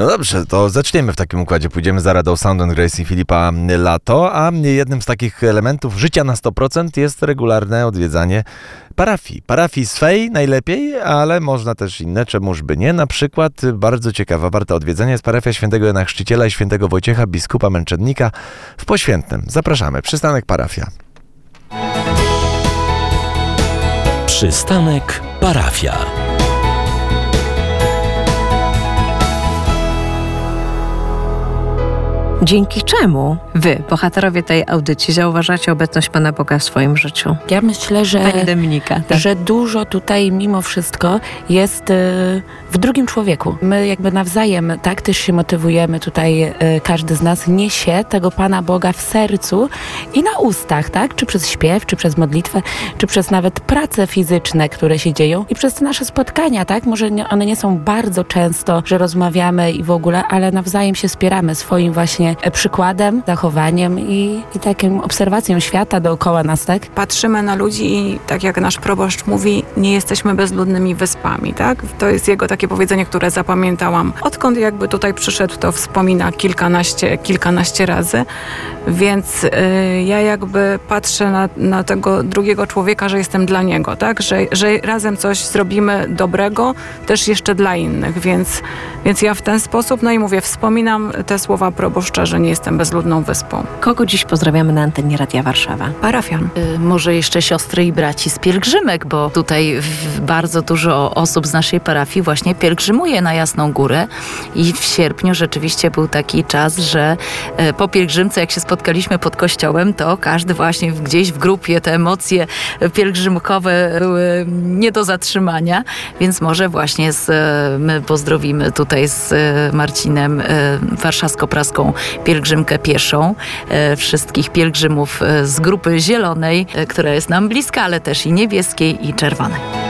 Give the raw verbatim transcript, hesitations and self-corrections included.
No dobrze, to zaczniemy w takim układzie. Pójdziemy za radą Sound and Grace i Filipa Lato, a jednym z takich elementów życia na sto procent jest regularne odwiedzanie parafii. Parafii swej najlepiej, ale można też inne, czemuż by nie. Na przykład bardzo ciekawa, warta odwiedzenia jest parafia świętego Jana Chrzciciela i świętego Wojciecha, biskupa męczennika w Poświętnym. Zapraszamy. Przystanek parafia. Przystanek parafia. Dzięki czemu wy, bohaterowie tej audycji, zauważacie obecność Pana Boga w swoim życiu? Ja myślę, że, Pani Dominika, tak. że dużo tutaj mimo wszystko jest y, w drugim człowieku. My jakby nawzajem tak też się motywujemy tutaj, y, każdy z nas niesie tego Pana Boga w sercu i na ustach, tak? Czy przez śpiew, czy przez modlitwę, czy przez nawet prace fizyczne, które się dzieją i przez te nasze spotkania, tak? Może nie, one nie są bardzo często, że rozmawiamy i w ogóle, ale nawzajem się wspieramy swoim właśnie przykładem, zachowaniem i, i taką obserwacją świata dookoła nas, tak? Patrzymy na ludzi i tak jak nasz proboszcz mówi, nie jesteśmy bezludnymi wyspami, tak? To jest jego takie powiedzenie, które zapamiętałam. Odkąd jakby tutaj przyszedł, to wspomina kilkanaście, kilkanaście razy, więc y, ja jakby patrzę na, na tego drugiego człowieka, że jestem dla niego, tak? Że, że razem coś zrobimy dobrego, też jeszcze dla innych, więc, więc ja w ten sposób, no i mówię, wspominam te słowa proboszcza, że nie jestem bezludną wyspą. Kogo dziś pozdrawiamy na antenie Radia Warszawa? Parafian. Y, może jeszcze siostry i braci z pielgrzymek, bo tutaj w, bardzo dużo osób z naszej parafii właśnie pielgrzymuje na Jasną Górę i w sierpniu rzeczywiście był taki czas, że y, po pielgrzymce, jak się spotkaliśmy pod kościołem, to każdy właśnie w, gdzieś w grupie te emocje pielgrzymkowe były nie do zatrzymania, więc może właśnie z, my pozdrowimy tutaj z Marcinem y, warszawsko-praską pielgrzymkę pieszą, e, wszystkich pielgrzymów e, z grupy zielonej, e, która jest nam bliska, ale też i niebieskiej i czerwonej.